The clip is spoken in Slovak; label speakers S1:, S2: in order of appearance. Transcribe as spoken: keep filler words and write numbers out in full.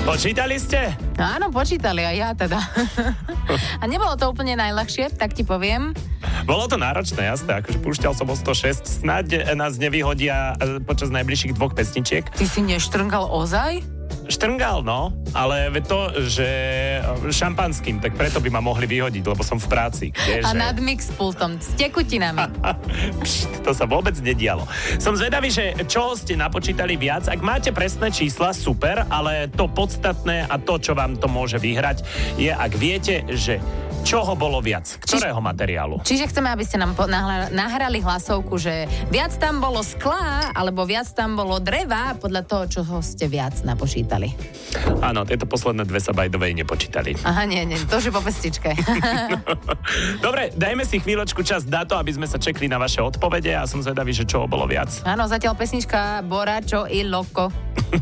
S1: Počítali ste?
S2: Áno, počítali aj ja teda. A nebolo to úplne najľahšie, tak ti poviem.
S1: Bolo to náročné, jasné, akože púšťal som o sto šesť, snáď nás nevyhodia počas najbližších dvoch pesničiek.
S2: Ty si neštrngal ozaj?
S1: Štrngal, no, ale to, že šampanským, tak preto by ma mohli vyhodiť, lebo som v práci. Kdeže?
S2: A nad mixpultom s tekutinami.
S1: Pšt, to sa vôbec nedialo. Som zvedavý, že čo ste napočítali viac. Ak máte presné čísla, super, ale to podstatné a to, čo vám to môže vyhrať, je, ak viete, že čoho bolo viac? Ktorého Čiž, materiálu?
S2: Čiže chceme, aby ste nám po, nahla, nahrali hlasovku, že viac tam bolo skla, alebo viac tam bolo dreva, podľa toho, čoho ste viac napočítali.
S1: Áno, tieto posledné dve sa by the way nepočítali.
S2: Aha, nie, nie, to už je po pestičke.
S1: Dobre, dajme si chvíľočku čas na to, aby sme sa čekli na vaše odpovede a som zvedavý, že čoho bolo viac.
S2: Áno, zatiaľ pesnička Borracho y Loco.